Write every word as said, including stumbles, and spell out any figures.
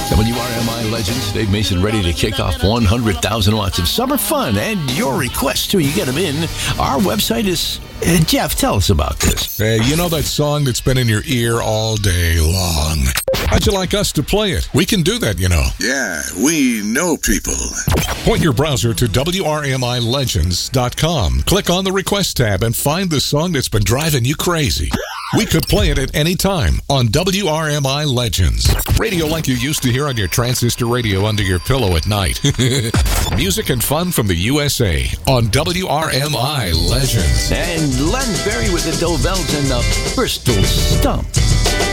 W R M I Legends, Dave Mason ready to kick off one hundred thousand watts of summer fun. And your requests, too, you get them in. Our website is... Uh, Jeff, tell us about this. Hey, you know that song that's been in your ear all day long? How'd you like us to play it? We can do that, you know. Yeah, we know people. Point your browser to W R M I legends dot com. Click on the request tab and find the song that's been driving you crazy. We could play it at any time on W R M I Legends. Radio like you used to hear on your transistor radio under your pillow at night. Music and fun from the U S A on W R M I Legends. And Len Berry with the Dovells and the Bristol Stump.